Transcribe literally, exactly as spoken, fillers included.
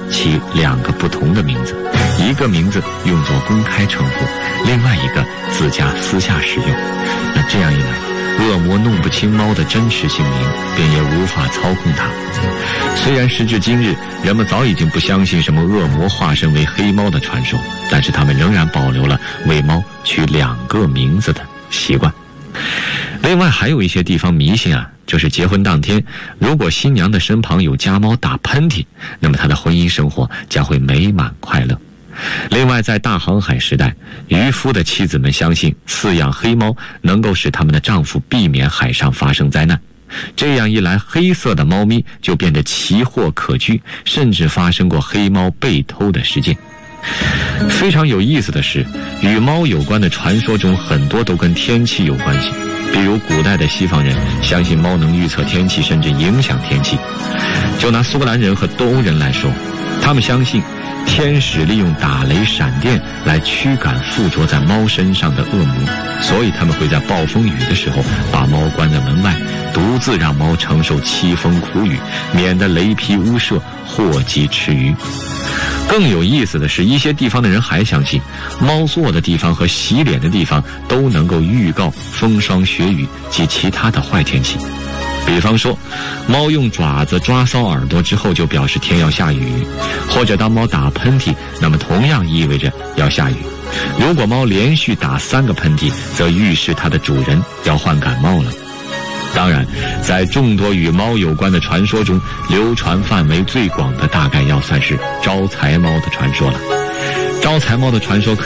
起两个不同的名字，一个名字用作公开称呼，另外一个自家私下使用。那这样一来，恶魔弄不清猫的真实姓名，便也无法操控它。虽然时至今日，人们早已经不相信什么恶魔化身为黑猫的传说，但是他们仍然保留了为猫取两个名字的习惯。另外还有一些地方迷信啊，就是结婚当天，如果新娘的身旁有家猫打喷嚏，那么她的婚姻生活将会美满快乐。另外在大航海时代，渔夫的妻子们相信饲养黑猫能够使他们的丈夫避免海上发生灾难，这样一来，黑色的猫咪就变得奇货可居，甚至发生过黑猫被偷的事件。非常有意思的是，与猫有关的传说中很多都跟天气有关系，比如古代的西方人相信猫能预测天气，甚至影响天气。就拿苏格兰人和东欧人来说，他们相信天使利用打雷闪电来驱赶附着在猫身上的恶魔，所以他们会在暴风雨的时候把猫关在门外，独自让猫承受凄风苦雨，免得雷劈屋舍，祸及池鱼。更有意思的是，一些地方的人还相信猫坐的地方和洗脸的地方都能够预告风霜雪雨及其他的坏天气。比方说，猫用爪子抓搔耳朵之后就表示天要下雨，或者当猫打喷嚏，那么同样意味着要下雨。如果猫连续打三个喷嚏，则预示它的主人要患感冒了。当然，在众多与猫有关的传说中，流传范围最广的大概要算是招财猫的传说了。招财猫的传说可以